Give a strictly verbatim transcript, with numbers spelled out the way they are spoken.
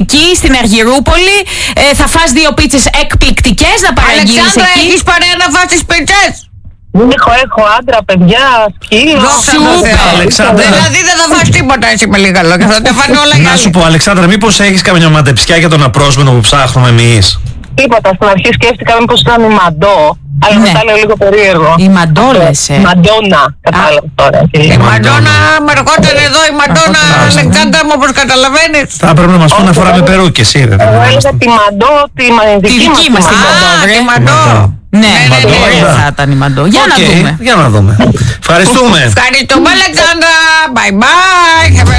εκεί στην Αργυρούπολη. Ε, θα φας δύο πίτσες εκπληκτικές να παραγγείλεις εκεί. Αλεξάνδρα, έχεις παρέα να φας τις πίτσες? Έχω, έχω άντρα, παιδιά, σκύλο. Αλεξάνδρα. Δηλαδή δεν θα φας τίποτα εσύ με λίγα λόγια. Θα τα φάνε όλα για. Να σου πω, Αλεξάνδρα, μήπως έχεις καμιά μαντεψιά για τον απρόσμενο που ψάχνουμε εμείς? Τίποτα. Στην αρχή σκέφτηκα μήπως ήταν η Μαντό. Αλλά Ναι. μετά λέω λίγο περίεργο. Η Μαντόλες, ε. Η Μαντόνα, κατάλαβα τώρα. Η Μαντόνα, με ερχόταν εδώ η Μαντόνα, Αλεξάνδρα μου, όπως καταλαβαίνεις. Θα πρέπει να μας πούνε να φοράμε περούκες, εσύ ρε. Εγώ έλεγα τη Μαντό, τη Τη δική μας τη Μαντό, Α, βρε. τη Μαντό. Ναι, Μαντό, ωραία ναι. θα ήταν η Μαντό. Για να Οκ, δούμε. Για να δούμε. Ευχαριστούμε. Ευχαριστούμε, Αλεξάνδρα. Bye bye.